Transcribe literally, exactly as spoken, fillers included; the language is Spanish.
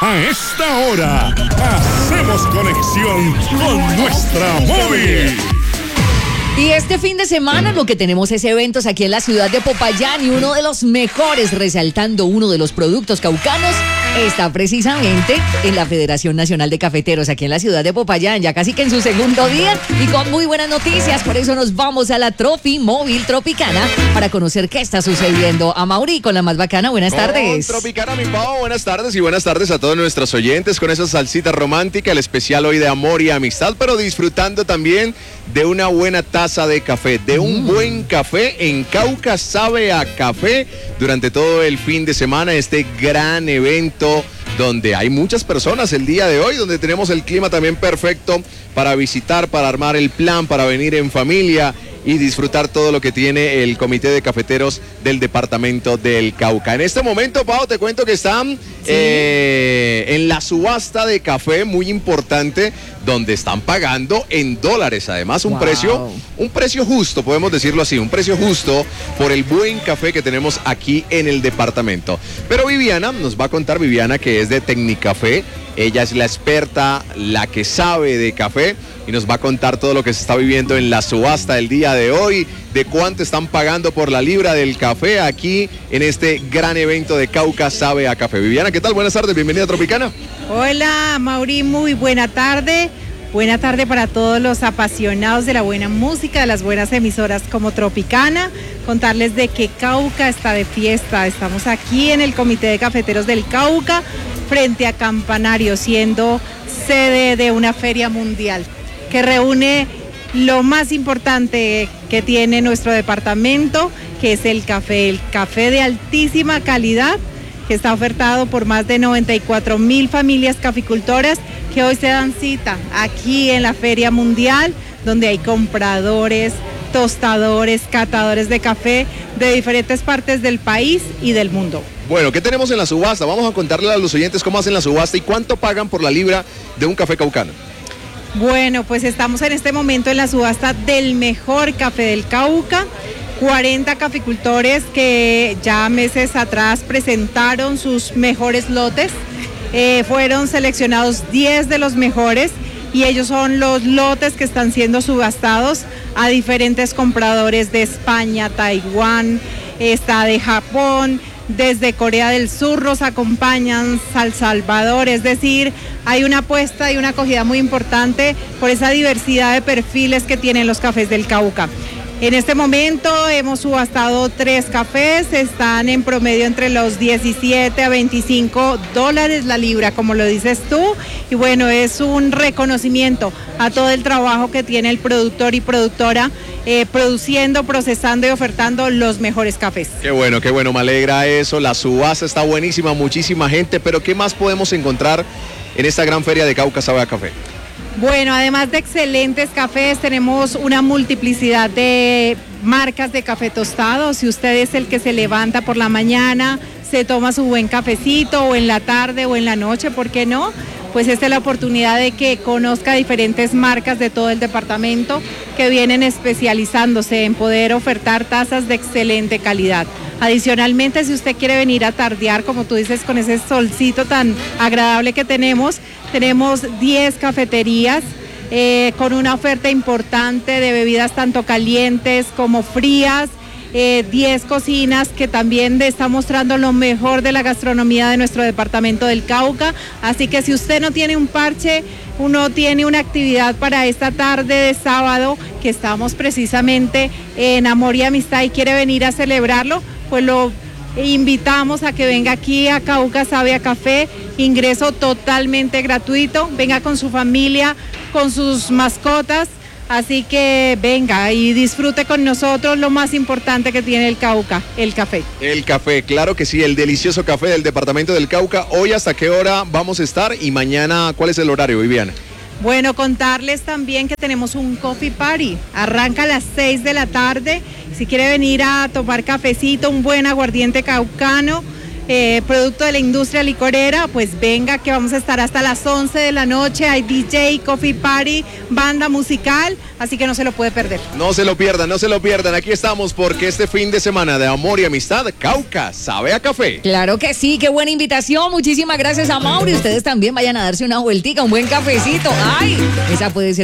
A esta hora, hacemos conexión con nuestra móvil. Y este fin de semana lo que tenemos es eventos aquí en la ciudad de Popayán y uno de los mejores, resaltando uno de los productos caucanos, está precisamente en la Federación Nacional de Cafeteros aquí en la ciudad de Popayán, ya casi que en su segundo día y con muy buenas noticias. Por eso nos vamos a la Tropi Móvil Tropicana para conocer qué está sucediendo. A Mauri con la más bacana, buenas con tardes. Tropicana, mi Pau, buenas tardes y buenas tardes a todos nuestros oyentes con esa salsita romántica, el especial hoy de amor y amistad, pero disfrutando también de una buena taza de café, de un mm. buen café. En Cauca sabe a café durante todo el fin de semana, este gran evento donde hay muchas personas el día de hoy, donde tenemos el clima también perfecto para visitar, para armar el plan, para venir en familia y disfrutar todo lo que tiene el Comité de Cafeteros del Departamento del Cauca. En este momento, Pau, te cuento que están ¿Sí? eh, en la subasta de café muy importante, donde están pagando en dólares, además un wow. precio, un precio justo, podemos decirlo así, un precio justo por el buen café que tenemos aquí en el departamento. Pero Viviana nos va a contar, Viviana, que es de Tecnicafé. Ella es la experta, la que sabe de café, y nos va a contar todo lo que se está viviendo en la subasta el día de hoy, de cuánto están pagando por la libra del café aquí en este gran evento de Cauca Sabe a Café. Viviana, ¿qué tal? Buenas tardes, bienvenida a Tropicana. Hola, Mauri, muy buena tarde. Buena tarde para todos los apasionados de la buena música, de las buenas emisoras como Tropicana. Contarles de que Cauca está de fiesta. Estamos aquí en el Comité de Cafeteros del Cauca, frente a Campanario, siendo sede de una feria mundial que reúne lo más importante que tiene nuestro departamento, que es el café, el café de altísima calidad, que está ofertado por más de noventa y cuatro mil familias caficultoras que hoy se dan cita aquí en la Feria Mundial, donde hay compradores, tostadores, catadores de café de diferentes partes del país y del mundo. Bueno, ¿qué tenemos en la subasta? Vamos a contarle a los oyentes cómo hacen la subasta y cuánto pagan por la libra de un café caucano. Bueno, pues estamos en este momento en la subasta del mejor café del Cauca. cuarenta caficultores que ya meses atrás presentaron sus mejores lotes. Eh, fueron seleccionados diez de los mejores y ellos son los lotes que están siendo subastados a diferentes compradores de España, Taiwán, está de Japón, desde Corea del Sur nos acompañan, El Salvador, es decir, hay una apuesta y una acogida muy importante por esa diversidad de perfiles que tienen los cafés del Cauca. En este momento hemos subastado tres cafés, están en promedio entre los diecisiete a veinticinco dólares la libra, como lo dices tú, y bueno, es un reconocimiento a todo el trabajo que tiene el productor y productora eh, produciendo, procesando y ofertando los mejores cafés. Qué bueno, qué bueno, me alegra eso, la subasta está buenísima, muchísima gente, pero ¿qué más podemos encontrar en esta gran feria de Cauca Sabe a Café? Bueno, además de excelentes cafés, tenemos una multiplicidad de marcas de café tostado. Si usted es el que se levanta por la mañana, se toma su buen cafecito, o en la tarde o en la noche, ¿por qué no? Pues esta es la oportunidad de que conozca diferentes marcas de todo el departamento que vienen especializándose en poder ofertar tazas de excelente calidad. Adicionalmente, si usted quiere venir a tardear, como tú dices, con ese solcito tan agradable que tenemos, tenemos diez cafeterías eh, con una oferta importante de bebidas tanto calientes como frías, eh, diez cocinas que también está mostrando lo mejor de la gastronomía de nuestro departamento del Cauca. Así que si usted no tiene un parche, uno tiene una actividad para esta tarde de sábado, que estamos precisamente en Amor y Amistad y quiere venir a celebrarlo, pues lo invitamos a que venga aquí a Cauca Sabe a Café, ingreso totalmente gratuito, venga con su familia, con sus mascotas, así que venga y disfrute con nosotros lo más importante que tiene el Cauca, el café. El café, claro que sí, el delicioso café del departamento del Cauca. Hoy hasta qué hora vamos a estar y mañana, ¿cuál es el horario, Viviana? Bueno, contarles también que tenemos un coffee party, arranca a las seis de la tarde, si quiere venir a tomar cafecito, un buen aguardiente caucano, eh, producto de la industria licorera, pues venga que vamos a estar hasta las once de la noche, hay D J, coffee party, banda musical, así que no se lo puede perder. No se lo pierdan, no se lo pierdan, aquí estamos porque este fin de semana de amor y amistad, Cauca sabe a café. Claro que sí, qué buena invitación, muchísimas gracias a Mauri, ustedes también vayan a darse una vueltica, un buen cafecito, ay, esa puede ser